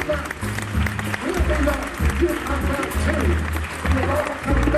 back. We'll be back. Get back too. We're all coming back.